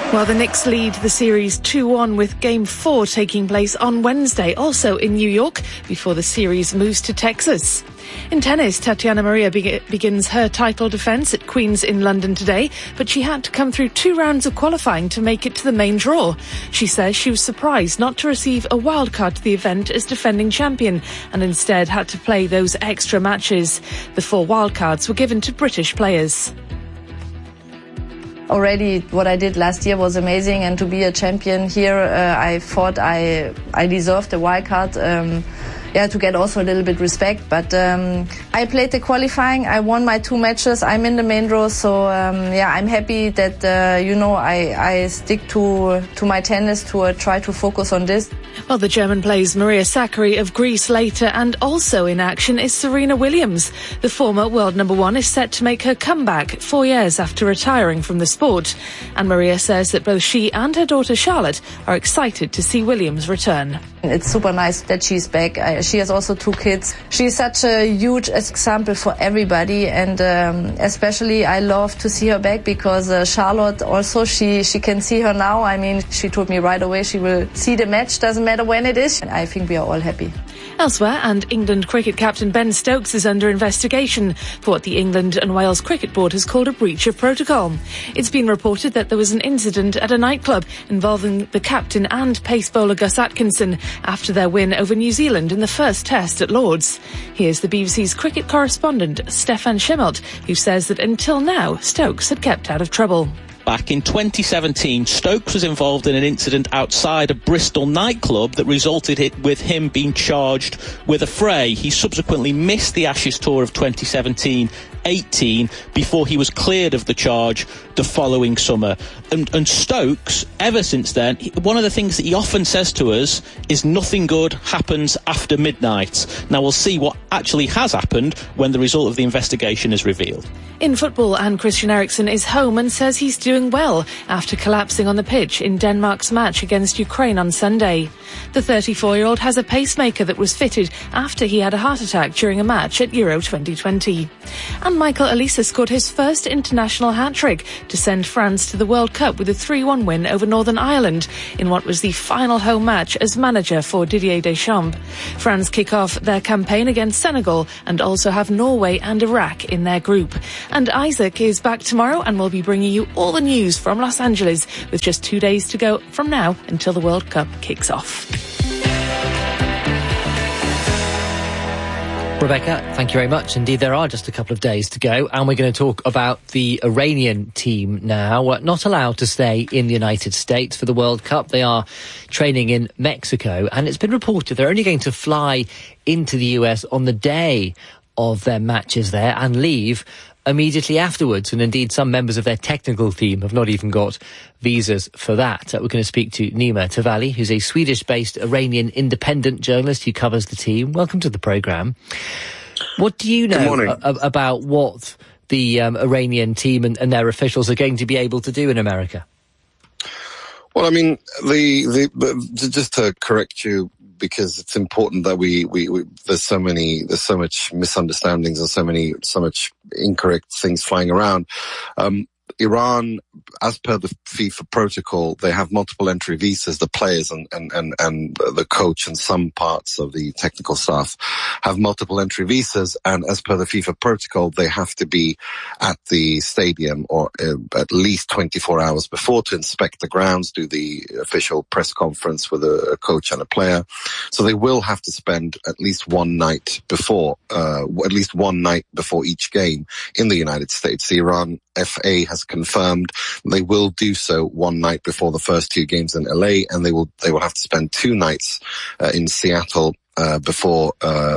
Well, the Knicks lead the series 2-1 with Game 4 taking place on Wednesday, also in New York, before the series moves to Texas. In tennis, Tatiana Maria begins her title defence at Queen's in London today, but she had to come through 2 rounds of qualifying to make it to the main draw. She says she was surprised not to receive a wildcard to the event as defending champion and instead had to play those extra matches. The 4 wildcards were given to British players. Already what I did last year was amazing, and to be a champion here, I thought I deserved a wild card. To get also a little bit respect. But I played the qualifying. I won my 2 matches. I'm in the main draw, so I'm happy that I stick to my tennis to try to focus on this. Well, the German plays Maria Sakkari of Greece later, and also in action is Serena Williams. The former world number 1 is set to make her comeback 4 years after retiring from the sport. And Maria says that both she and her daughter Charlotte are excited to see Williams return. It's super nice that she's back. She has also 2 kids. She's such a huge example for everybody, and especially I love to see her back because Charlotte also, she can see her now. I mean, she told me right away she will see the match, doesn't matter when it is. And I think we are all happy. Elsewhere, and England cricket captain Ben Stokes is under investigation for what the England and Wales Cricket Board has called a breach of protocol. It's been reported that there was an incident at a nightclub involving the captain and pace bowler Gus Atkinson after their win over New Zealand in the first test at Lord's. Here's the BBC's cricket correspondent Stefan Schimmelt, who says that until now Stokes had kept out of trouble. Back in 2017, Stokes was involved in an incident outside a Bristol nightclub that resulted with him being charged with a fray. He subsequently missed the Ashes Tour of 2017-18 before he was cleared of the charge the following summer. And Stokes, ever since then, one of the things that he often says to us is nothing good happens after midnight. Now we'll see what actually has happened when the result of the investigation is revealed. In football, and Christian Eriksen is home and says he's doing well after collapsing on the pitch in Denmark's match against Ukraine on Sunday. The 34-year-old has a pacemaker that was fitted after he had a heart attack during a match at Euro 2020. And Michael Olise scored his first international hat-trick to send France to the World Cup with a 3-1 win over Northern Ireland in what was the final home match as manager for Didier Deschamps. France kick off their campaign against Senegal and also have Norway and Iraq in their group. And Isaac is back tomorrow and will be bringing you all the news from Los Angeles with just 2 days to go from now until the World Cup kicks off. Rebecca, thank you very much. Indeed, there are just a couple of days to go, and we're going to talk about the Iranian team now. Not allowed to stay in the United States for the World Cup. They are training in Mexico, and it's been reported they're only going to fly into the US on the day of their matches there and leave immediately afterwards. And indeed, some members of their technical team have not even got visas for that. We're going to speak to Nima Tavali, who's a Swedish-based Iranian independent journalist who covers the team. Welcome to the programme. What do you know about what the Iranian team and their officials are going to be able to do in America? Well, I mean, just to correct you, because it's important that there's so much misunderstandings and so much incorrect things flying around. Iran, as per the FIFA protocol, they have multiple entry visas. The players and the coach and some parts of the technical staff have multiple entry visas. And as per the FIFA protocol, they have to be at the stadium or at least 24 hours before to inspect the grounds, do the official press conference with a coach and a player. So they will have to spend at least one night before each game in the United States. The Iran FA has confirmed they will do so one night before the first 2 games in LA, and they will have to spend 2 nights in Seattle before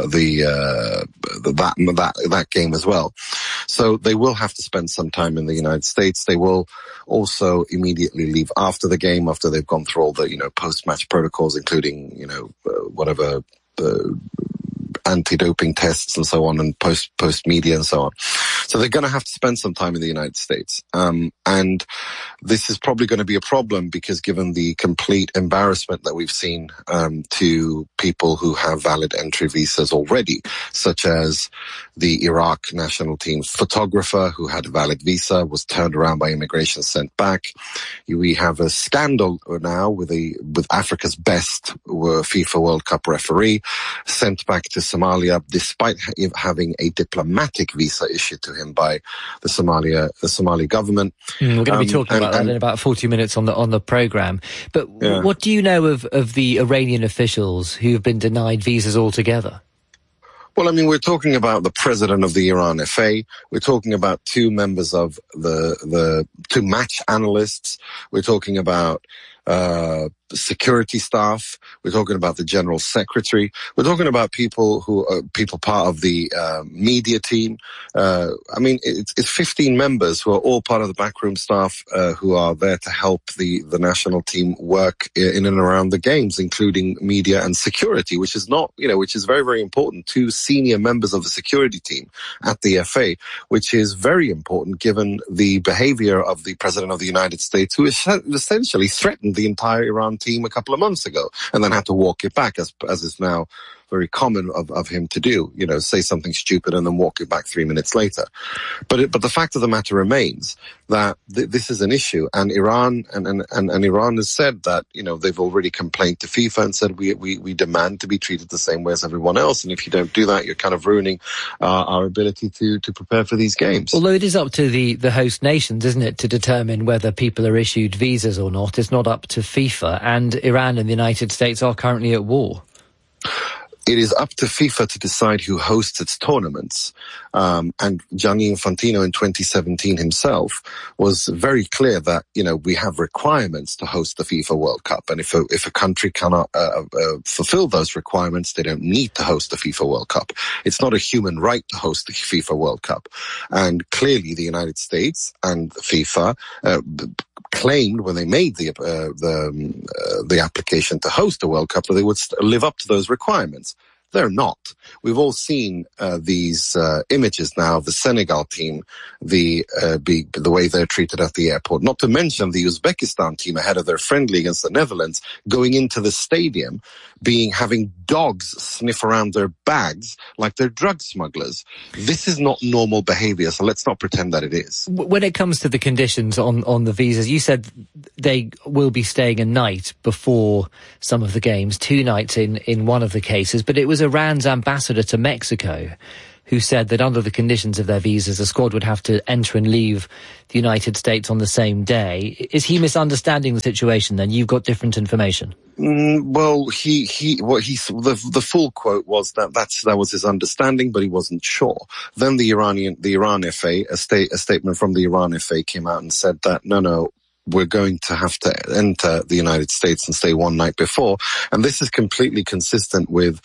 that game as well. So they will have to spend some time in the United States. They will also immediately leave after the game, after they've gone through all the post-match protocols, including whatever anti-doping tests and so on, and post media and so on. So they're going to have to spend some time in the United States. And And this is probably going to be a problem because given the complete embarrassment that we've seen to people who have valid entry visas already, such as the Iraq national team photographer who had a valid visa, was turned around by immigration, sent back. We have a scandal now with Africa's best FIFA World Cup referee sent back to Somalia despite having a diplomatic visa issued to him by the Somali government. We're going to be talking about that in about 40 minutes on the programme. But what do you know of the Iranian officials who have been denied visas altogether? Well, I mean, we're talking about the president of the Iran FA. We're talking about two members of the two match analysts. We're talking about security staff. We're talking about the general secretary. We're talking about people who are part of the media team. I mean, it's 15 members who are all part of the backroom staff who are there to help the national team work in and around the games, including media and security, which is very, very important. Two senior members of the security team at the FA, which is very important given the behavior of the President of the United States, who essentially threatened the entire Iran team a couple of months ago and then had to walk it back, as is now very common of him to do, say something stupid and then walk it back 3 minutes later. But the fact of the matter remains that this is an issue, and Iran and Iran has said that, they've already complained to FIFA and said we demand to be treated the same way as everyone else, and if you don't do that, you're kind of ruining our ability to prepare for these games. Although it is up to the host nations, isn't it, to determine whether people are issued visas or not. It's not up to FIFA, and Iran and the United States are currently at war. It is up to FIFA to decide who hosts its tournaments. And Gianni Infantino in 2017 himself was very clear that, we have requirements to host the FIFA World Cup. And if a country cannot fulfill those requirements, they don't need to host the FIFA World Cup. It's not a human right to host the FIFA World Cup. And clearly the United States and FIFA claimed when they made the application to host the World Cup that they would live up to those requirements. They're not. We've all seen these images now of the Senegal team, the way they're treated at the airport. Not to mention the Uzbekistan team ahead of their friendly against the Netherlands, going into the stadium, having dogs sniff around their bags like they're drug smugglers. This is not normal behaviour, so let's not pretend that it is. When it comes to the conditions on the visas, you said they will be staying a night before some of the games, 2 nights in one of the cases, but it was Iran's ambassador to Mexico who said that under the conditions of their visas, the squad would have to enter and leave the United States on the same day. Is he misunderstanding the situation then? You've got different information. Well, the full quote was that was his understanding, but he wasn't sure. Then the Iran FA, a statement from the Iran FA came out and said that no, we're going to have to enter the United States and stay 1 night before, and this is completely consistent with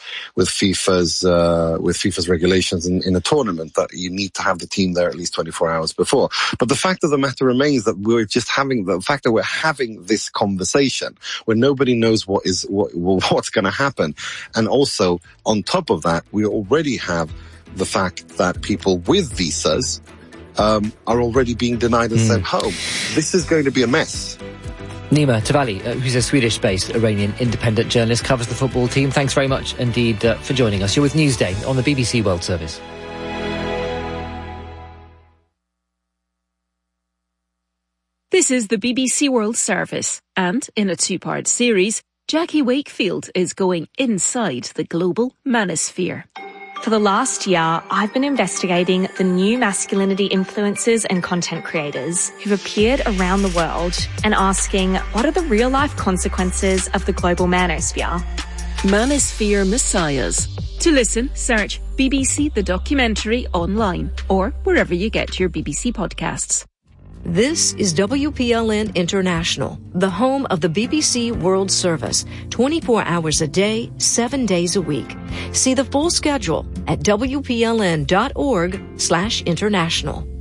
FIFA's regulations in a tournament that you need to have the team there at least 24 hours before. But the fact of the matter remains that we're having this conversation where nobody knows what's going to happen, and also on top of that, we already have the fact that people with visas are already being denied and sent home. This is going to be a mess. Nima Tavalli, who's a Swedish-based Iranian independent journalist, covers the football team. Thanks very much indeed for joining us. You're with Newsday on the BBC World Service. This is the BBC World Service, and in a 2-part series, Jackie Wakefield is going inside the global manosphere. For the last year, I've been investigating the new masculinity influencers and content creators who've appeared around the world and asking, what are the real-life consequences of the global manosphere? Manosphere Messiahs. To listen, search BBC The Documentary online or wherever you get your BBC podcasts. This is WPLN International, the home of the BBC World Service, 24 hours a day, 7 days a week. See the full schedule at WPLN.org/international.